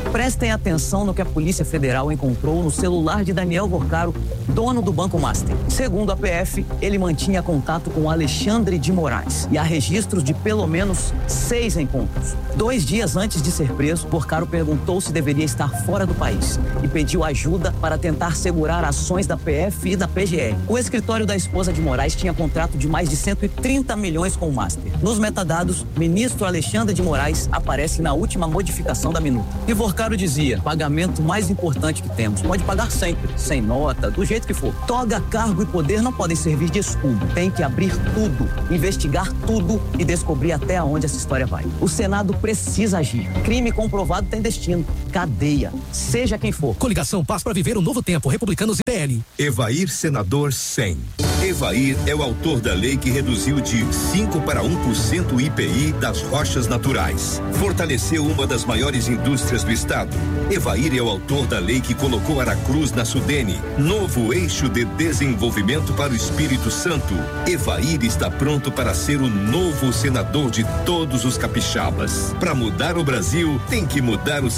Prestem atenção no que a Polícia Federal encontrou no celular de Daniel Vorcaro, dono do Banco Master. Segundo a PF, ele mantinha contato com Alexandre de Moraes e há registros de pelo menos 6 encontros. 2 dias antes de ser preso, Vorcaro perguntou se deveria estar fora do país e pediu ajuda para tentar segurar ações da PF e da PGR. O escritório da esposa de Moraes tinha contrato de mais de 130 milhões com o Master. Nos metadados, ministro Alexandre de Moraes aparece na última modificação da minuta. E Vorcaro dizia: pagamento mais importante que temos. Pode pagar sempre, sem nota, do jeito que for. Toga, cargo e poder não podem servir de escudo. Tem que abrir tudo, investigar tudo e descobrir até onde essa história vai. O Senado precisa agir. Crime comprovado tem destino. Cadeia. Seja quem for. Coligação Paz para viver um novo tempo. Republicanos e PL. Evair Senador 100. Evair é o autor da lei que reduziu de 5 para 1% o IPI das rochas naturais. Fortaleceu uma das maiores indústrias do estado. Evair é o autor da lei que colocou Aracruz na Sudene, novo eixo de desenvolvimento para o Espírito Santo. Evair está pronto para ser o novo senador de todos os capixabas. Para mudar o Brasil, tem que mudar o